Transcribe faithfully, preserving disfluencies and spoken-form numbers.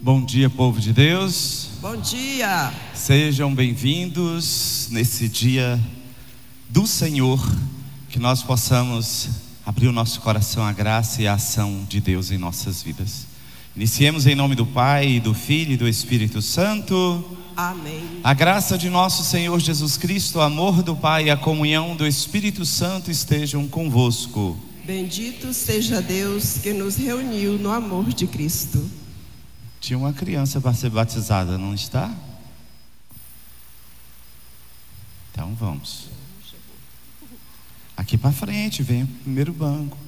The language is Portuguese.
Bom dia, povo de Deus. Bom dia. Sejam bem-vindos nesse dia do Senhor, que nós possamos abrir o nosso coração à graça e à ação de Deus em nossas vidas. Iniciemos em nome do Pai, do Filho e do Espírito Santo. Amém. A graça de nosso Senhor Jesus Cristo, o amor do Pai e a comunhão do Espírito Santo estejam convosco. Bendito seja Deus que nos reuniu no amor de Cristo. Tinha uma criança para ser batizada, não está? Então vamos. Aqui para frente, vem o primeiro banco.